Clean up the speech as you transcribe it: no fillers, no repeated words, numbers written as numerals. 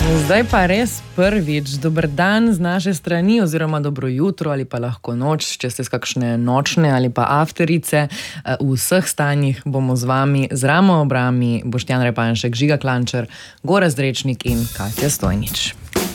Zdaj pa res prvič, dober dan z naše strani oziroma dobro jutro ali pa lahko noč, če ste s kakšne nočne ali pa afterice. V vseh stanjih bomo z vami z ramo ob rami Boštjan Repanšek, Žiga Klančar, Gorazd Rečnik in Katja Stojnič.